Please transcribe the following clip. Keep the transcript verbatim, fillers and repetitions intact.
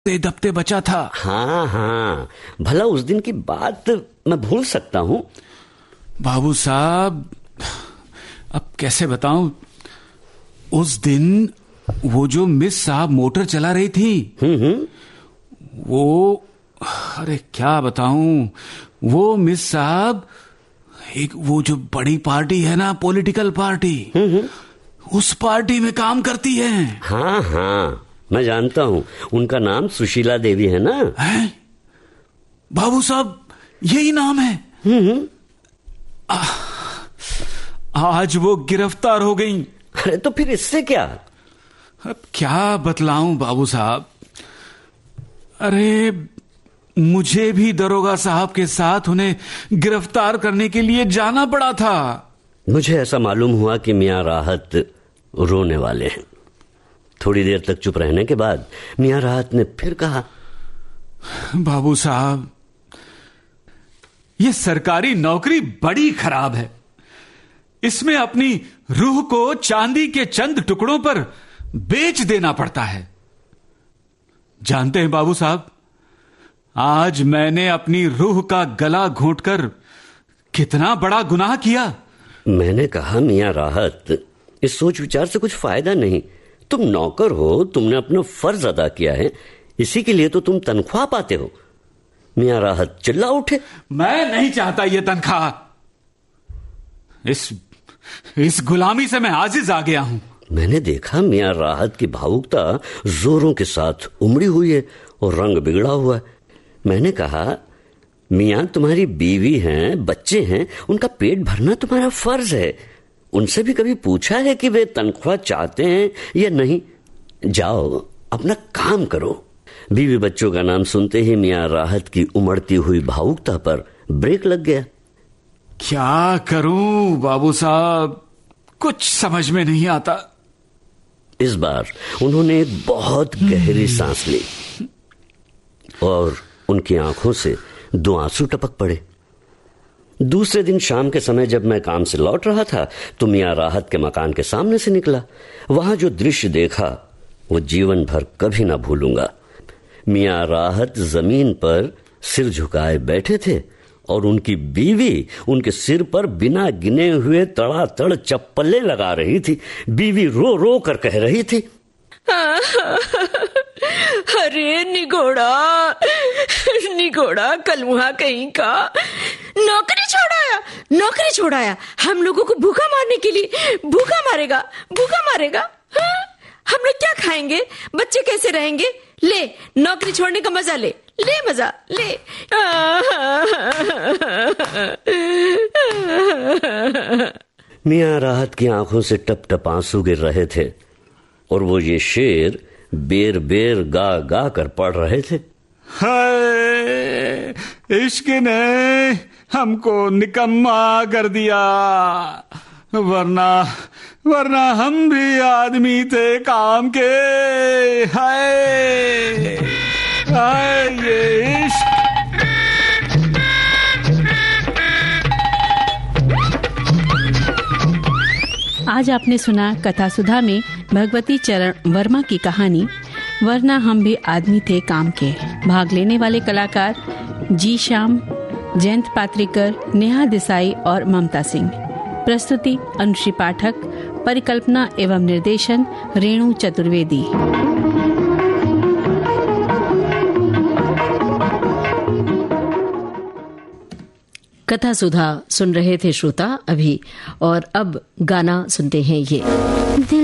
दबते बचा था। हाँ हाँ, भला उस दिन की बात मैं भूल सकता हूँ? बाबू साहब, अब कैसे बताऊं? उस दिन वो जो मिस साहब मोटर चला रही थी, हम्म वो, अरे क्या बताऊं, वो मिस साहब एक वो जो बड़ी पार्टी है ना, पॉलिटिकल पार्टी, हम्म उस पार्टी में काम करती है। हाँ हाँ, मैं जानता हूँ, उनका नाम सुशीला देवी है ना? है? बाबू साहब, यही नाम है। हम्म आ, आज वो गिरफ्तार हो गई। अरे तो फिर इससे क्या? अब क्या बतलाऊं बाबू साहब, अरे मुझे भी दरोगा साहब के साथ उन्हें गिरफ्तार करने के लिए जाना पड़ा था। मुझे ऐसा मालूम हुआ कि मियां राहत रोने वाले हैं। थोड़ी देर तक चुप रहने के बाद मियां राहत ने फिर कहा, बाबू साहब, ये सरकारी नौकरी बड़ी खराब है। इसमें अपनी रूह को चांदी के चंद टुकड़ों पर बेच देना पड़ता है। जानते हैं बाबू साहब, आज मैंने अपनी रूह का गला घोंटकर कितना बड़ा गुनाह किया। मैंने कहा, मियां राहत, इस सोच विचार से कुछ फायदा नहीं। तुम नौकर हो, तुमने अपना फर्ज अदा किया है, इसी के लिए तो तुम तनख्वाह पाते हो। मियां राहत चिल्ला उठे, मैं नहीं चाहता ये तनख्वाह। इस इस गुलामी से मैं आजिज आ गया हूं। मैंने देखा मियां राहत की भावुकता जोरों के साथ उमड़ी हुई है और रंग बिगड़ा हुआ है। मैंने कहा, मियां तुम्हारी बीवी हैं, बच्चे हैं, उनका पेट भरना तुम्हारा फर्ज है। उनसे भी कभी पूछा है कि वे तनख्वाह चाहते हैं या नहीं? जाओ अपना काम करो। बीवी बच्चों का नाम सुनते ही मियां राहत की उमड़ती हुई भावुकता पर ब्रेक लग गया। क्या करूं बाबू साहब, कुछ समझ में नहीं आता। इस बार उन्होंने एक बहुत गहरी सांस ली और उनकी आंखों से दो आंसू टपक पड़े। दूसरे दिन शाम के समय जब मैं काम से लौट रहा था तो मियां राहत के मकान के सामने से निकला। वहां जो दृश्य देखा वो जीवन भर कभी ना भूलूंगा। मियां राहत जमीन पर सिर झुकाए बैठे थे और उनकी बीवी उनके सिर पर बिना गिने हुए तड़ातड़ चप्पलें लगा रही थी। बीवी रो रो कर कह रही थी, अरे निगोड़ा, निगोड़ा कलमुहा कहीं का, नौकरी छोड़ाया, नौकरी छोड़ाया, हम लोगों को भूखा मारने के लिए, भूखा मारेगा, भूखा मारेगा। हाँ? हम लोग क्या खाएंगे, बच्चे कैसे रहेंगे? ले, नौकरी छोड़ने का मजा ले, ले मजा ले। मियां राहत की आंखों से टप टप आंसू गिर रहे थे और वो ये शेर बेर बेर गा गा कर पढ़ रहे थे। हाय, इश्क ने हमको निकम्मा कर दिया, वरना वरना हम भी आदमी थे काम के। हाय हाय ये इश्क। आज आपने सुना कथा सुधा में भगवती चरण वर्मा की कहानी वरना हम भी आदमी थे काम के। भाग लेने वाले कलाकार जी श्याम, जयंत पात्रिकर, नेहा देसाई और ममता सिंह। प्रस्तुति अनुश्री पाठक। परिकल्पना एवं निर्देशन रेणु चतुर्वेदी। कथा सुधा सुन रहे थे श्रोता अभी, और अब गाना सुनते हैं ये।